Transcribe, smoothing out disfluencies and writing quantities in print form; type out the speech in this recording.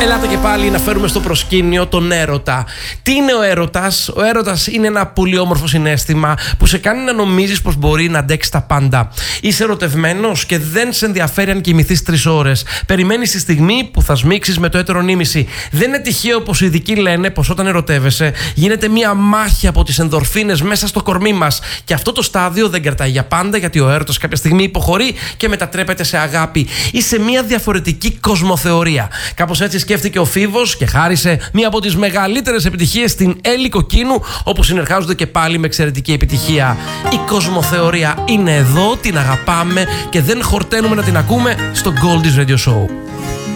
Ελάτε και πάλι να φέρουμε στο προσκήνιο τον έρωτα. Τι είναι ο έρωτας? Ο έρωτας είναι ένα πολύ όμορφο συναίσθημα που σε κάνει να νομίζεις πως μπορεί να αντέξει τα πάντα. Είσαι ερωτευμένος και δεν σε ενδιαφέρει αν κοιμηθείς 3 ώρες. Περιμένεις τη στιγμή που θα σμίξεις με το έτερο νήμιση. Δεν είναι τυχαίο πως οι ειδικοί λένε πως όταν ερωτεύεσαι γίνεται μία μάχη από τις ενδορφίνες μέσα στο κορμί μας. Και αυτό το στάδιο δεν κρατάει για πάντα, γιατί ο έρωτας κάποια στιγμή υποχωρεί και μετατρέπεται σε αγάπη ή σε μία διαφορετική κοσμοθεωρία. Κάπως έτσι σκέφτηκε ο Φίβος και χάρισε μία από τις μεγαλύτερες επιτυχίες στην Έλλη Κοκκίνου, όπου συνεργάζονται και πάλι με εξαιρετική επιτυχία. Η κοσμοθεωρία είναι εδώ, την αγαπάμε και δεν χορταίνουμε να την ακούμε στο Goldies Radio Show.